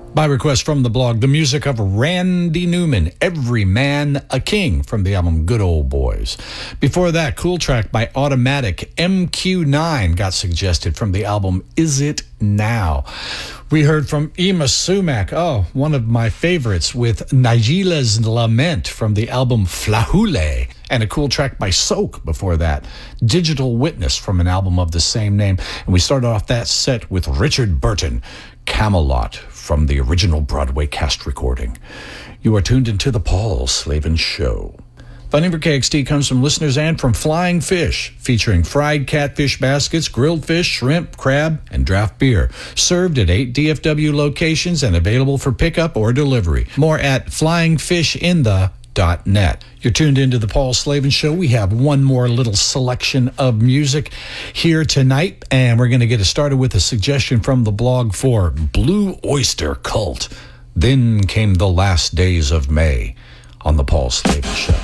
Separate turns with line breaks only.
By request from the blog, the music of Randy Newman, Every Man a King, from the album Good Old Boys. Before that, cool track by Automatic, MQ9, got suggested from the album Is It Now. We heard from Yma Sumac, one of my favorites, with Najila's Lament from the album Flahule, and a cool track by Soak before that, Digital Witness from an album of the same name. And we started off that set with Richard Burton, Camelot, from the original Broadway cast recording. You are tuned into the Paul Slavin Show. Funding for KXT comes from listeners and from Flying Fish, featuring fried catfish baskets, grilled fish, shrimp, crab, and draft beer. Served at 8 DFW locations and available for pickup or delivery. More at flyingfishinthe.net. You're tuned into the Paul Slavin Show. We have one more little selection of music here tonight, and we're going to get it started with a suggestion from the blog for Blue Oyster Cult. Then came the last days of May on the Paul Slavin Show.